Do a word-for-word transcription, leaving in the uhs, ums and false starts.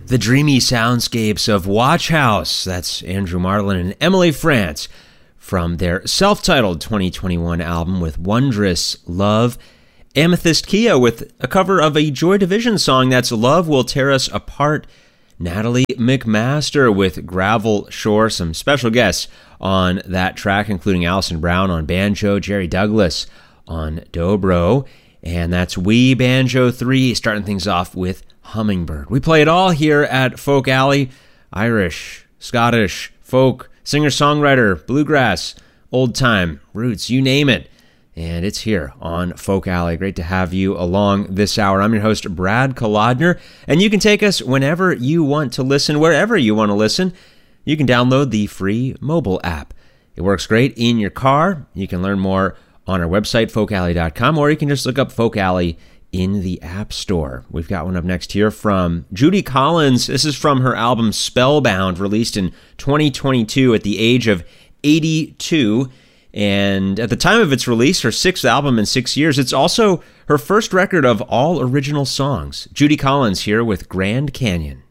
The dreamy soundscapes of Watch House. That's Andrew Marlin and Emily France from their self-titled twenty twenty-one album with Wondrous Love. Amethyst Kia with a cover of a Joy Division song, that's Love Will Tear Us Apart. Natalie McMaster with Gravel Shore. Some special guests on that track, including Alison Brown on banjo, Jerry Douglas on dobro, and that's We Banjo three, starting things off with Hummingbird. We play it all here at Folk Alley. Irish, Scottish, folk, singer-songwriter, bluegrass, old-time, roots, you name it. And it's here on Folk Alley. Great to have you along this hour. I'm your host, Brad Kolodner, and you can take us whenever you want to listen, wherever you want to listen. You can download the free mobile app. It works great in your car. You can learn more on our website, folk alley dot com, or you can just look up Folk Alley in the App Store. We've got one up next here from Judy Collins. This is from her album Spellbound, released in twenty twenty-two at the age of eighty-two. And at the time of its release, her sixth album in six years, it's also her first record of all original songs. Judy Collins here with Grand Canyon.